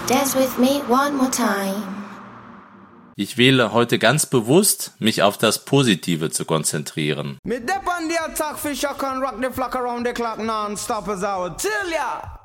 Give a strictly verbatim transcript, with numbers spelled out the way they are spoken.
Dance with me one more time. Ich wähle heute ganz bewusst, mich auf das Positive zu konzentrieren. Me dep on the attack for shock and rock the flock around the clock non-stop as I would tell ya.